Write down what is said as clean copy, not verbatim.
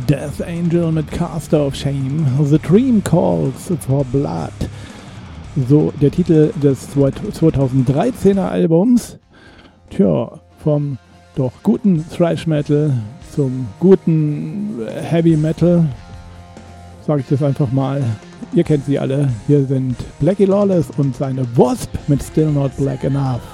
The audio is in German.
Death Angel mit Caster of Shame. The Dream Calls for Blood. So der Titel des 2013er Albums. Tja, vom doch guten Thrash Metal zum guten Heavy Metal. Sage ich das einfach mal. Ihr kennt sie alle. Hier sind Blackie Lawless und seine Wasp mit Still Not Black Enough.